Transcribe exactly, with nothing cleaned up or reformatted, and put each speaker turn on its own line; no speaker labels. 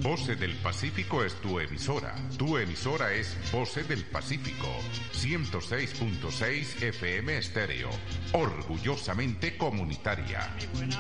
Voces del Pacífico es tu emisora. Tu emisora es Voces del Pacífico. ciento seis punto seis F M Estéreo. Orgullosamente comunitaria.